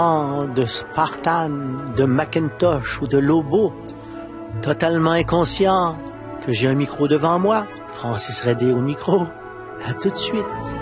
de Spartan, de Macintosh ou de Lobo, totalement inconscient que j'ai un micro devant moi. Francis Redé au micro. À tout de suite.